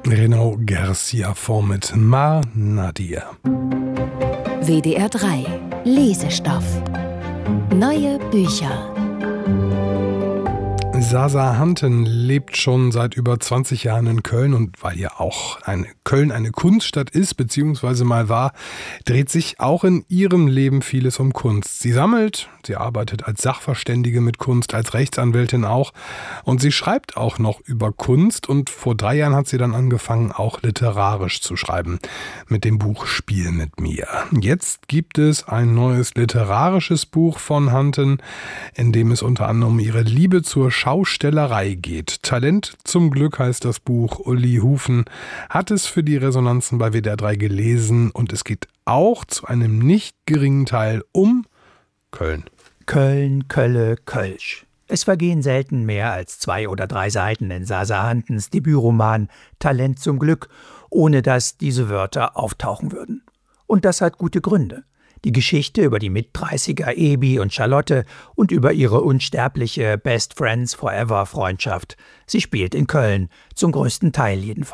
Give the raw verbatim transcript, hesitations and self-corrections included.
Renaud Garcia vor mit Ma Nadir. W D R drei Lesestoff. Neue Bücher. Sasa Hanten lebt schon seit über zwanzig Jahren in Köln und weil ja auch eine Köln eine Kunststadt ist, beziehungsweise mal war, dreht sich auch in ihrem Leben vieles um Kunst. Sie sammelt, sie arbeitet als Sachverständige mit Kunst, als Rechtsanwältin auch und sie schreibt auch noch über Kunst und vor drei Jahren hat sie dann angefangen, auch literarisch zu schreiben mit dem Buch Spiel mit mir. Jetzt gibt es ein neues literarisches Buch von Hanten, in dem es unter anderem um ihre Liebe zur Schaustellerei geht. Talent zum Glück heißt das Buch. Uli Hufen hat es für die Resonanzen bei W D R drei gelesen und es geht auch zu einem nicht geringen Teil um Köln. Köln, Kölle, Kölsch. Es vergehen selten mehr als zwei oder drei Seiten in Sasa Hantens Debütroman Talent zum Glück, ohne dass diese Wörter auftauchen würden. Und das hat gute Gründe. Die Geschichte über die Mitdreißiger Ebi und Charlotte und über ihre unsterbliche Best Friends Forever Freundschaft. Sie spielt in Köln, zum größten Teil jedenfalls.